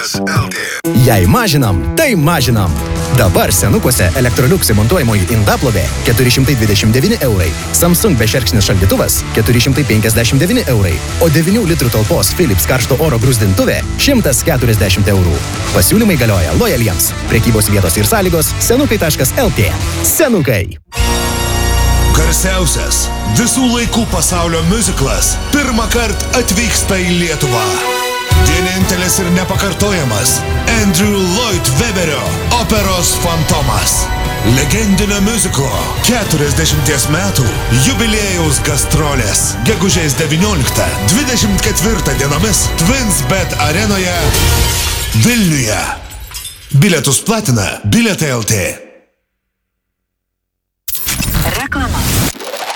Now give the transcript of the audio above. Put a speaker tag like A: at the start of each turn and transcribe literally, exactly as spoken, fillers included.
A: taškas el tė.
B: Jei mažinam, tai mažinam. Dabar senukuose Electrolux įmontuojamoji indaplovė keturi šimtai dvidešimt devyni eurai, Samsung bešerkšnis šaldytuvas keturi šimtai penkiasdešimt devyni eurai, o devynių litrų talpos Philips karšto oro gruzdintuvė šimtas keturiasdešimt eurų. Pasiūlymai galioja lojaliems. Prekybos vietos ir sąlygos senukai taškas el tė. Senukai.
A: Garsiausias visų laikų pasaulio muziklas pirmą kartą atvyksta į Lietuvą. Vienintelis ir nepakartojamas Andrew Lloyd Webberio operos Fantomas. Legendinio muziklo keturiasdešimties metų jubiliejaus gastrolės gegužės devynioliktą dvidešimt ketvirtą dienomis Twinsbet arenoje Vilniuje. Bilietus platina Bilietai el tė.